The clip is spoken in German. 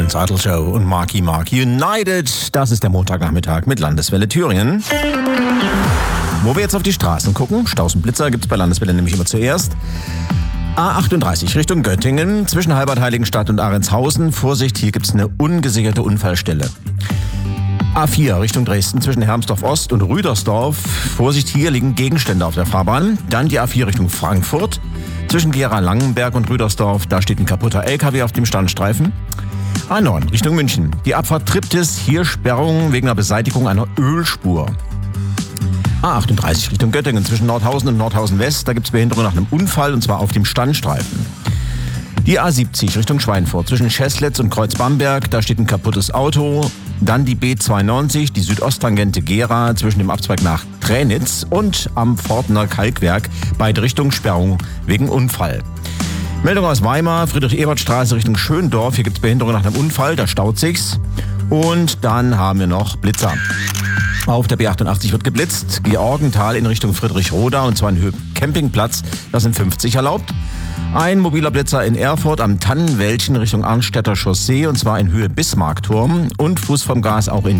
Prince Idol Show und Marky Mark United. Das ist der Montagnachmittag mit Landeswelle Thüringen. Wo wir jetzt auf die Straßen gucken, Staus und Blitzer gibt es bei Landeswelle nämlich immer zuerst. A38 Richtung Göttingen, zwischen Halbert Heiligenstadt und Arendshausen. Vorsicht, hier gibt es eine ungesicherte Unfallstelle. A4 Richtung Dresden, zwischen Hermsdorf Ost und Rüdersdorf. Vorsicht, hier liegen Gegenstände auf der Fahrbahn. Dann die A4 Richtung Frankfurt, zwischen Gera-Langenberg und Rüdersdorf. Da steht ein kaputter LKW auf dem Standstreifen. A9 Richtung München, die Abfahrt Triptis, hier Sperrung wegen der Beseitigung einer Ölspur. A38 Richtung Göttingen, zwischen Nordhausen und Nordhausen West, da gibt es Behinderung nach einem Unfall und zwar auf dem Standstreifen. Die A70 Richtung Schweinfurt, zwischen Scheßlitz und Kreuz-Bamberg, da steht ein kaputtes Auto. Dann die B92, die Südosttangente Gera, zwischen dem Abzweig nach Tränitz und am Pfortner Kalkwerk, beide Richtungen Sperrung wegen Unfall. Meldung aus Weimar, Friedrich-Ebert-Straße Richtung Schöndorf, hier gibt es Behinderung nach einem Unfall, da staut sich's. Und dann haben wir noch Blitzer. Auf der B88 wird geblitzt, Georgenthal in Richtung Friedrichroda und zwar in Höhe Campingplatz, das sind 50 erlaubt. Ein mobiler Blitzer in Erfurt am Tannenwäldchen Richtung Arnstädter Chaussee und zwar in Höhe Bismarckturm und Fuß vom Gas auch in